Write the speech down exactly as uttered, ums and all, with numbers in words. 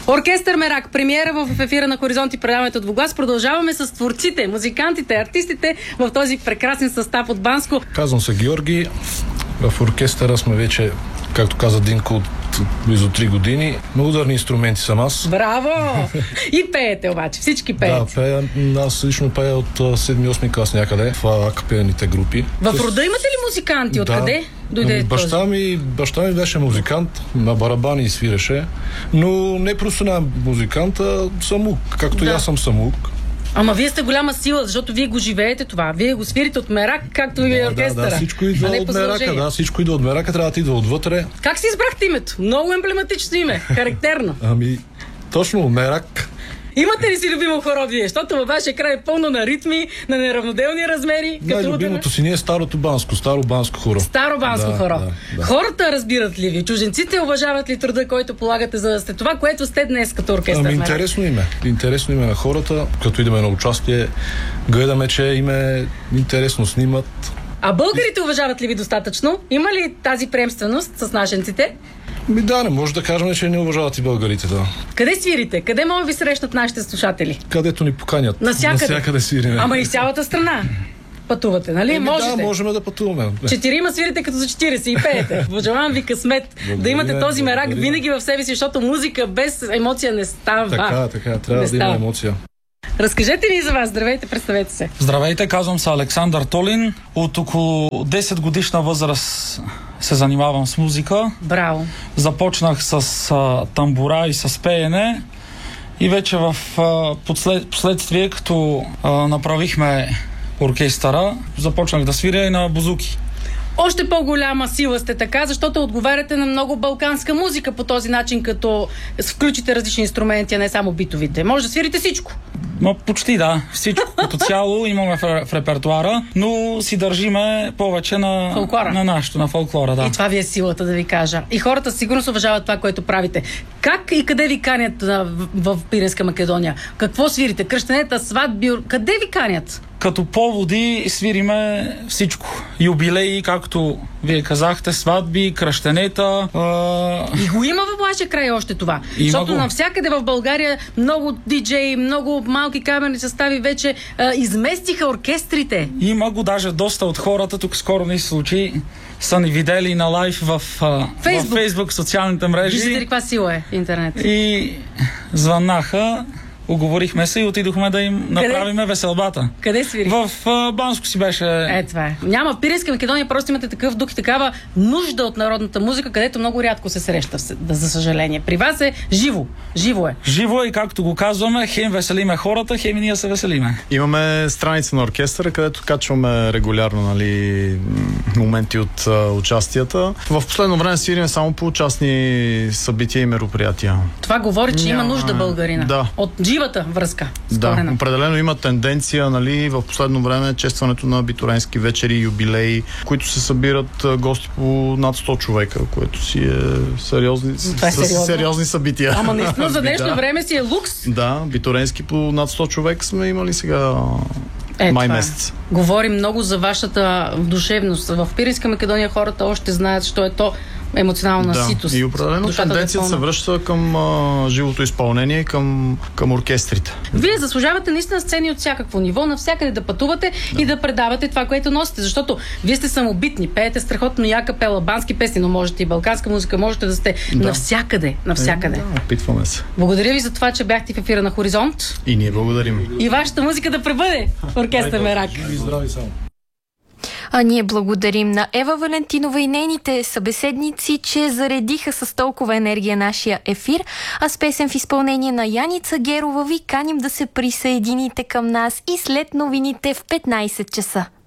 Оркестър Мерак, премиера в ефира на Хоризонт и предаването от Двуглас. Продължаваме с творците, музикантите, артистите в този прекрасен състав от Банско. Казвам се Георги. В оркестъра сме вече, както каза Динко, от близо три години. На ударни инструменти съм аз. Браво! И пеете обаче, всички пеят. Да, пея. Аз лично пея от седми-осми клас някъде в акапелните групи. В рода имате ли музиканти? Откъде да. дойде баща този? ми, баща ми беше музикант, на барабани свиреше, но не професионален музикант, а самук, както да. и аз съм самук. Ама вие сте голяма сила, защото вие го живеете това. Вие го свирите от мерак, както и да, оркестъра. Да, да, всичко идва от мерака, да, всичко идва от мерака, трябва да идва отвътре. Как си избрахте името? Много емблематично име, характерно. Ами, точно, мерак. Имате ли си любимо хоро вие? Защото във вашия край е пълно на ритми, на неравноделни размери. Най-любимото си ние е Старото Банско, Старо Банско хоро. Старо Банско да, хоро. Да, да. Хората разбират ли ви? Чужденците уважават ли труда, който полагате, за да сте това, което сте днес като оркестър? Ами интересно име. Интересно име на хората. Като идеме на участие, гледаме, че им е интересно, снимат. А българите уважават ли ви достатъчно? Има ли тази приемственост с нашенците? Ми да, не може да кажем, че не уважават и българите, да. Къде свирите? Къде могат ви срещнат нашите слушатели? Където ни поканят. Навсякъде. Навсякъде свириме. Ама и в цялата страна. Пътувате, нали? Еми, Можете. Да, можем да пътуваме. Четирима свирите като за четиридесет и пеете. Пожелавам ви късмет. Благодаря, да имате този мерак благодаря. винаги в себе си, защото музика без емоция не става. Така, така, трябва не да има става. емоция. Разкажете ни за вас. Здравейте, представете се. Здравейте, казвам се Александър Толин. От около десет годишна възраст се занимавам с музика. Браво. Започнах с а, тамбура и с пеене. И вече в а, послед, последствие, като а, направихме оркестъра, започнах да свиря и на бузуки. Още по-голяма сила сте така, защото отговаряте на много балканска музика по този начин, като включите различни инструменти, а не само битовите. Може да свирите всичко. Но почти да. Всичко като цяло имаме в, в репертуара, но си държиме повече на, фолклора. на нашото, на фолклора. Да. И това ви е силата, да ви кажа. И хората сигурно се уважават това, което правите. Как и къде ви канят в, в, в Пиринска Македония? Какво свирите? Кръщенета, сватби? Къде ви канят? Като поводи свириме всичко. Юбилеи, както вие казахте, сватби, кръщенета. А... И го има в вашия край още това. Има Защото го. навсякъде в България много диджеи, много малки камерни състави вече а, изместиха оркестрите. Има го, даже доста от хората, тук скоро ни се случи, са ни видели на лайв в Фейсбук, в Фейсбук социалните мрежи. Виждате ли каква сила е интернет? И звъннаха. Оговорихме се и отидохме да им направиме веселбата. Къде свири? В а, Банско си беше. Е, това е. Няма. В Пиринска Македония просто имате такъв дух и такава нужда от народната музика, където много рядко се среща, за съжаление. При вас е живо. Живо е. Живо е и както го казваме, хем веселиме хората, хем и ние се веселиме. Имаме страница на оркестъра, където качваме регулярно, нали, моменти от а, участията. В последно време свириме само по частни събития и мероприятия. Това говори, че Няма... има нужда българина. Да. От живата връзка. Да, определено има тенденция, нали, в последно време честването на битуренски вечери, юбилеи, които се събират гости по над сто човека, което си е сериозни, е с, сериозни събития. Ама наистина за днешно да. време си е лукс. Да, битуренски по над сто човека сме имали сега е, май месец. Говорим много за вашата душевност. В Пиринска Македония хората още знаят, що е то емоционална да. ситост. И определено тенденцията се връща към а, живото изпълнение, към, към оркестрите. Вие заслужавате наистина сцени от всякакво ниво, навсякъде да пътувате да. и да предавате това, което носите, защото вие сте самобитни, пеете страхотно я капела, бански песни, но можете и балканска музика, можете да сте да. навсякъде, навсякъде. Е, да, опитваме се. Благодаря ви за това, че бяхте в ефира на Хоризонт. И ние благодарим. И вашата музика да пребъде оркестър Мерак. Здрави само. А ние благодарим на Ева Валентинова и нейните събеседници, че заредиха с толкова енергия нашия ефир, а с песен в изпълнение на Яница Герова ви каним да се присъедините към нас и след новините в петнайсет часа.